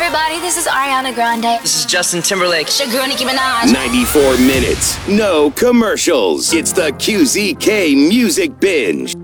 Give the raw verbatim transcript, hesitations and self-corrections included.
everybody, this is Ariana Grande. This is Justin Timberlake. It's your girl Nicki Minaj. ninety-four minutes, no commercials. It's the Q Z K Music Binge.